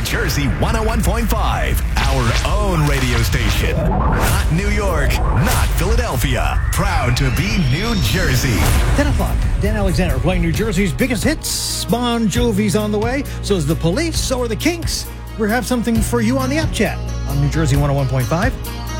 Jersey 101.5, our own radio station. Not New York, not Philadelphia. Proud to be New Jersey. 10 o'clock, Dan Alexander playing New Jersey's biggest hits. Bon Jovi's on the way. So is The Police, so are the Kinks. We have something for you on the app chat on New Jersey 101.5.